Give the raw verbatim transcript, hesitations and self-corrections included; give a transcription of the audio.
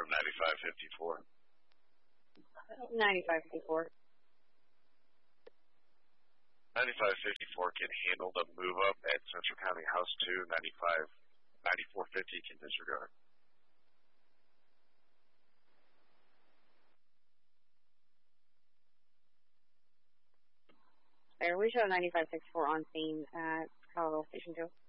from ninety-five fifty-four. ninety-five fifty-four. ninety-five fifty-four can handle the move up at Central County House two. ninety-five ninety-four fifty can disregard. There, we show ninety-five sixty-four on scene at Colorado Station two.